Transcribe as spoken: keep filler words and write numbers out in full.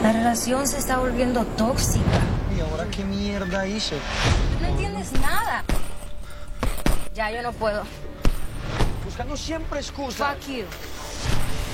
La relación se está volviendo tóxica. ¿Y ahora qué mierda hice? No entiendes nada. Ya, yo no puedo. Buscando siempre excusas. Fuck you.